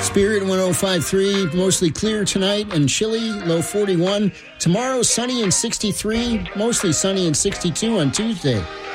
Spirit 105.3, mostly clear tonight and chilly, low 41. Tomorrow, sunny and 63, mostly sunny and 62 on Tuesday.